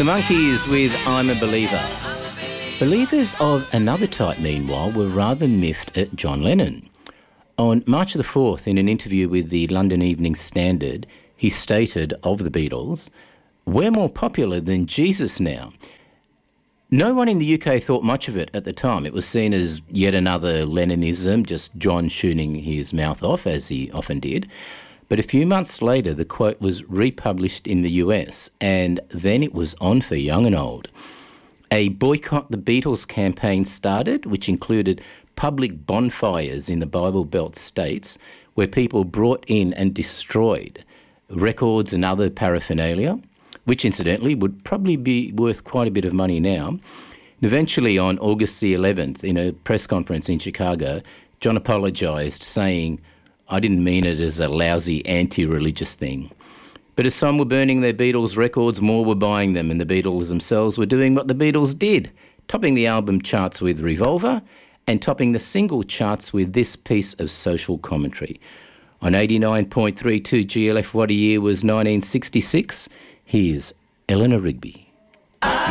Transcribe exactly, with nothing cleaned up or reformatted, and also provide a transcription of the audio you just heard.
The Monkees with I'm a Believer. Believers of another type, meanwhile, were rather miffed at John Lennon. On March the fourth, in an interview with the London Evening Standard, he stated of the Beatles, "We're more popular than Jesus now." No one in the U K thought much of it at the time. It was seen as yet another Lennonism, just John shooting his mouth off, as he often did. But a few months later, the quote was republished in the U S, and then it was on for young and old. A Boycott the Beatles campaign started, which included public bonfires in the Bible Belt states where people brought in and destroyed records and other paraphernalia, which incidentally would probably be worth quite a bit of money now. And eventually, on August the eleventh, in a press conference in Chicago, John apologised, saying, "I didn't mean it as a lousy anti-religious thing." But as some were burning their Beatles records, more were buying them, and the Beatles themselves were doing what the Beatles did, topping the album charts with Revolver and topping the single charts with this piece of social commentary. On eighty-nine point three two G L F, what a year was nineteen sixty-six? Here's Eleanor Rigby.